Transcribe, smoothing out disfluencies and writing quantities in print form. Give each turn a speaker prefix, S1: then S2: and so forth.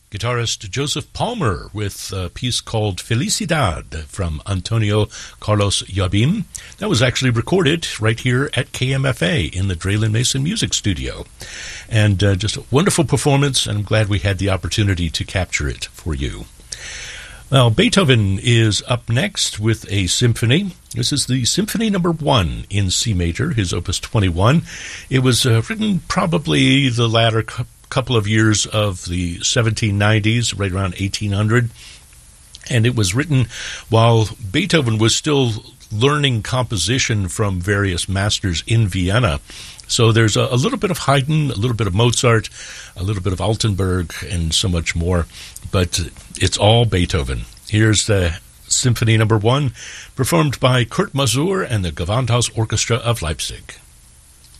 S1: guitarist Joseph Palmer with a piece called Felicidad from Antonio Carlos Jobim. That was actually recorded right here at KMFA in the Draylen Mason Music Studio. And just a wonderful performance, and I'm glad we had the opportunity to capture it for you. Well, Beethoven is up next with a symphony. This is the Symphony No. 1 in C major, his Opus 21. It was written probably the latter couple of years of the 1790s, right around 1800. And it was written while Beethoven was still learning composition from various masters in Vienna. So there's a little bit of Haydn, a little bit of Mozart, a little bit of Altenberg, and so much more. But it's all Beethoven. Here's the Symphony No. 1, performed by Kurt Masur and the Gewandhaus Orchestra of Leipzig.